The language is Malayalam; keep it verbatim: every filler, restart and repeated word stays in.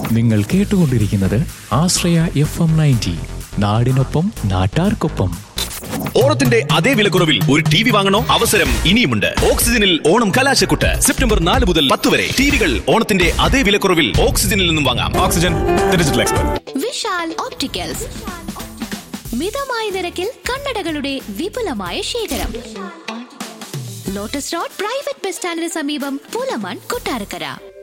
നിങ്ങൾ കേട്ടുകൊണ്ടിരിക്കുന്നത് ആശ്രയ എഫ് എം നയൻറ്റി, നാടിനൊപ്പം നാട്ടാർക്കൊപ്പം. ഓണത്തിന്റെ അതേ വിലക്കുറവിൽ ഒരു ടി വി വാങ്ങണോ? അവസരം ഇനിയുമുണ്ട്. ഓക്സിജനിൽ ഓണം കലാശക്കുട്ട് സെപ്റ്റംബർ നാല് മുതൽ പത്ത് വരെ. ടിവികൾ ഓണത്തിന്റെ അതേ വിലക്കുറവിൽ ഓക്സിജനിൽ നിന്നും വാങ്ങാം. Oxygen digital expert. Vishal opticals, മിതമായ നിരക്കിൽ കണ്ണടകളുടെ വിപുലമായ ശേഖരം. ലോട്ടസ് റോഡ് പ്രൈവറ്റ് ബസ് സ്റ്റാൻഡിന് സമീപം, പൂലമാൻ, കൊട്ടാരക്കര.